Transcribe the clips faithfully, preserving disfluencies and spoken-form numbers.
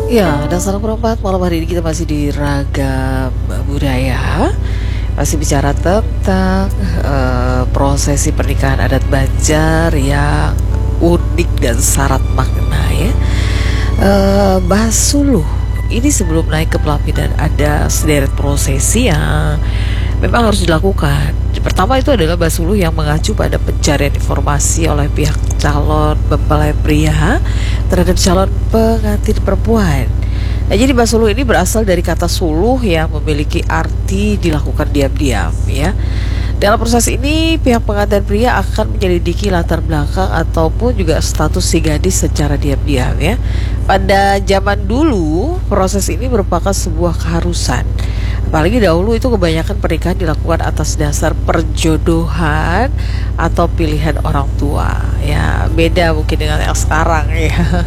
Ya, dasar perempat malam hari ini kita masih di ragam budaya, masih bicara tentang eh, prosesi pernikahan adat Banjar yang unik dan syarat makna ya. Eh, Basuluh ini sebelum naik ke pelaminan ada sederet prosesi yang memang harus dilakukan. Pertama itu adalah basuluh yang mengacu pada pencarian informasi oleh pihak calon mempelai pria terhadap calon pengantin perempuan. Nah, jadi basuluh ini berasal dari kata suluh yang memiliki arti dilakukan diam-diam ya. Dalam proses ini pihak pengantin pria akan menyelidiki latar belakang ataupun juga status si gadis secara diam-diam ya. Pada zaman dulu proses ini merupakan sebuah keharusan. Apalagi dahulu itu kebanyakan pernikahan dilakukan atas dasar perjodohan atau pilihan orang tua. Ya, beda mungkin dengan yang sekarang ya.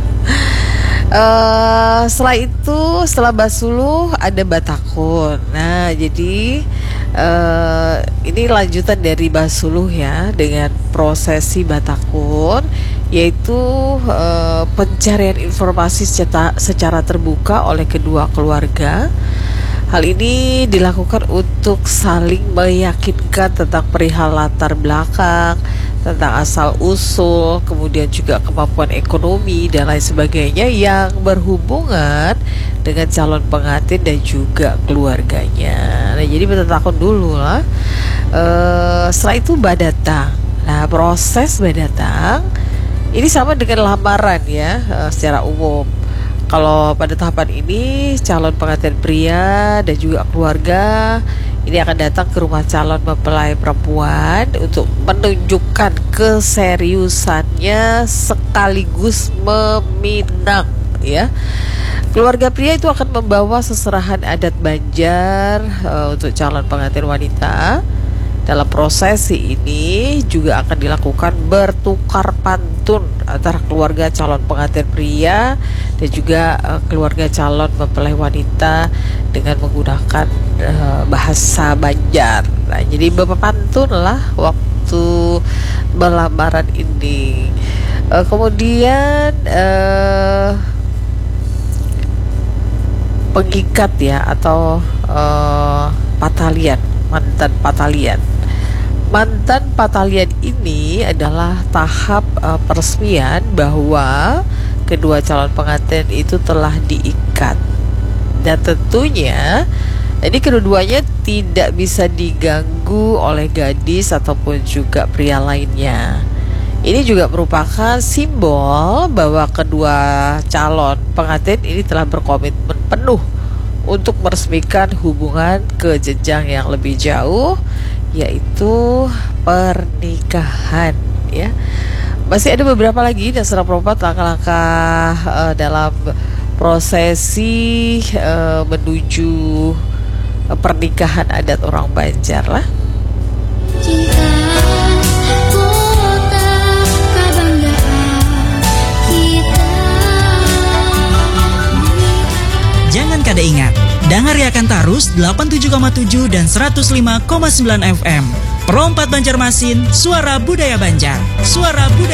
Uh, setelah itu, setelah basuluh ada batakun. Nah, jadi uh, ini lanjutan dari basuluh ya, dengan prosesi batakun, yaitu uh, pencarian informasi secara, secara terbuka oleh kedua keluarga. Hal ini dilakukan untuk saling meyakinkan tentang perihal latar belakang, tentang asal-usul, kemudian juga kemampuan ekonomi dan lain sebagainya yang berhubungan dengan calon pengantin dan juga keluarganya. Nah, jadi bertakun dulu lah. E, setelah itu badatang. Nah, proses badatang ini sama dengan lamaran ya, e, secara umum. Kalau pada tahapan ini calon pengantin pria dan juga keluarga ini akan datang ke rumah calon mempelai perempuan untuk menunjukkan keseriusannya sekaligus meminang ya. Keluarga pria itu akan membawa seserahan adat Banjar uh, untuk calon pengantin wanita. Dalam prosesi ini juga akan dilakukan bertukar pantun antara keluarga calon pengantin pria dan juga uh, keluarga calon mempelai wanita dengan menggunakan uh, bahasa Banjar. Nah, jadi berpantun lah waktu berlamaran ini. Uh, kemudian uh, pengikat ya atau uh, patalian, mantan patalian. Mantan patalian ini adalah tahap uh, peresmian bahwa kedua calon pengantin itu telah diikat. Dan tentunya jadi kedua-duanya tidak bisa diganggu oleh gadis ataupun juga pria lainnya. Ini juga merupakan simbol bahwa kedua calon pengantin ini telah berkomitmen penuh untuk meresmikan hubungan ke jenjang yang lebih jauh, yaitu pernikahan ya. Masih ada beberapa lagi dasar perempat langkah-langkah uh, dalam prosesi uh, menuju uh, pernikahan adat orang Banjar lah. Cinta, kota, kebanggaan kita. Jangan kada ingat, dangariakan tarus delapan puluh tujuh koma tujuh dan seratus lima koma sembilan F M. Perompat Banjarmasin, suara budaya Banjar, suara budaya.